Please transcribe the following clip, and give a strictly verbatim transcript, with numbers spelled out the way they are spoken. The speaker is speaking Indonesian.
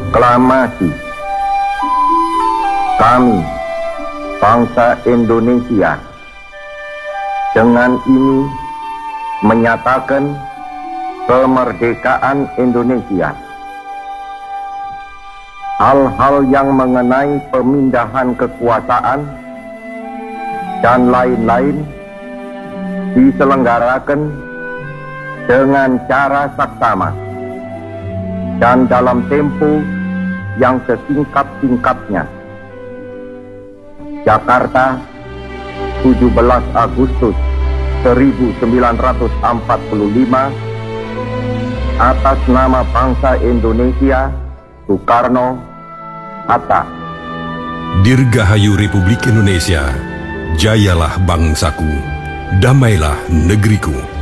Proklamasi. Kami, bangsa Indonesia, dengan ini menyatakan kemerdekaan Indonesia. Hal-hal yang mengenai pemindahan kekuasaan dan lain-lain diselenggarakan dengan cara saksama dan dalam tempo yang sesingkat-singkatnya. Jakarta, tujuh belas Agustus seribu sembilan ratus empat puluh lima. Atas nama bangsa Indonesia, Soekarno, Hatta. Dirgahayu Republik Indonesia, jayalah bangsaku, damailah negeriku.